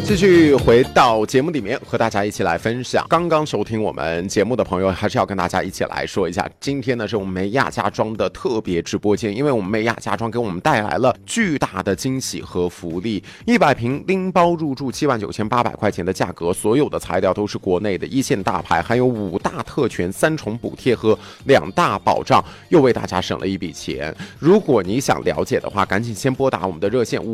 继续回到节目里面，和大家一起来分享。刚刚收听我们节目的朋友，还是要跟大家一起来说一下，今天呢是我们美雅家装的特别直播间，因为我们美雅家装给我们带来了巨大的惊喜和福利，100平拎包入住79800块钱的价格，所有的材料都是国内的一线大牌，还有5大特权、3重补贴和2大保障，又为大家省了一笔钱。如果你想了解的话，赶紧先拨打我们的热线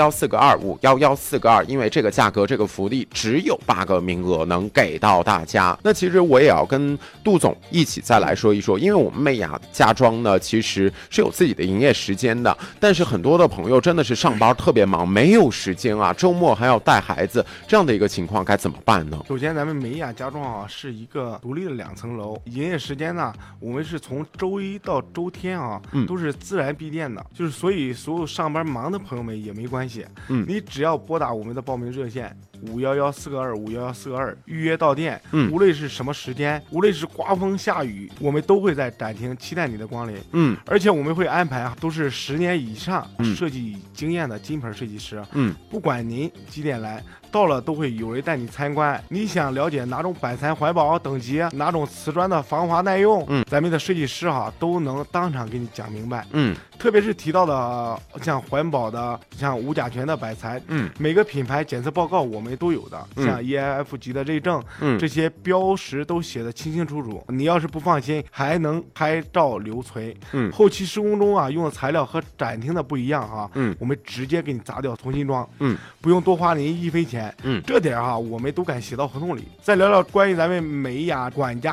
511-422-511-422，因为这个价格这个福利只有8个名额能给到大家。那其实我也要跟杜总一起再来说一说，因为我们美雅家装呢其实是有自己的营业时间的，但是很多的朋友真的是上班特别忙，没有时间啊，周末还要带孩子，这样的一个情况该怎么办呢？ 首先咱们美雅家装啊是一个独立的2层楼，营业时间呢我们是从周一到周天啊都是自然闭店的，就是所以所有上班忙的朋友们也没关系，你只要拨打我们的报名热线511-422-511-422预约到店，无论是什么时间，无论是刮风下雨，我们都会在展厅期待你的光临。而且我们会安排都是10年以上设计经验的金牌设计师，不管您几点来，到了都会有人带你参观。你想了解哪种板材环保等级，哪种瓷砖的防滑耐用，咱们的设计师都能当场给你讲明白。特别是提到的像环保的，像无甲醛的板材，每个品牌检测报告我们都有的，像 EIF 级的认证，这些标识都写得清清楚楚。你要是不放心，还能拍照留存。后期施工中用的材料和展厅的不一样我们直接给你砸掉重新装，不用多花您1分钱。这点我们都敢写到合同里。再聊聊关于咱们美雅管家